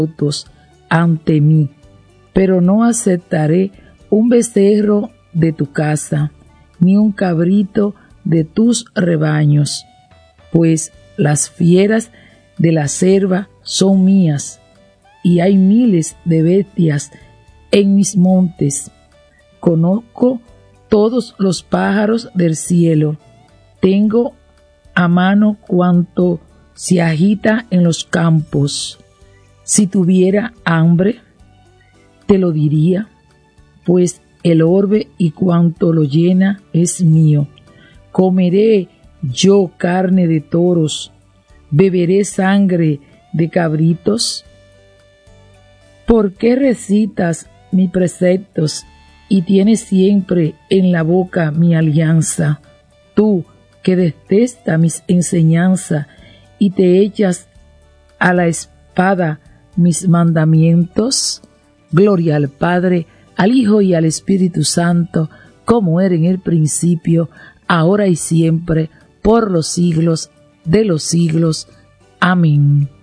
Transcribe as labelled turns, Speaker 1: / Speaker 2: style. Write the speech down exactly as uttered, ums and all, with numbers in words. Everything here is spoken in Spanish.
Speaker 1: ante mí, pero no aceptaré un becerro de tu casa, ni un cabrito de tus rebaños, pues las fieras de la selva son mías, y hay miles de bestias en mis montes. Conozco todos los pájaros del cielo, tengo a mano cuanto se agita en los campos. Si tuviera hambre, te lo diría, pues el orbe y cuanto lo llena es mío. Comeré yo carne de toros, beberé sangre de cabritos. ¿Por qué recitas mis preceptos y tienes siempre en la boca mi alianza? Tú que detestas mis enseñanzas y te echas a la espada mis mandamientos. Gloria al Padre, al Hijo y al Espíritu Santo, como era en el principio, ahora y siempre, por los siglos de los siglos. Amén.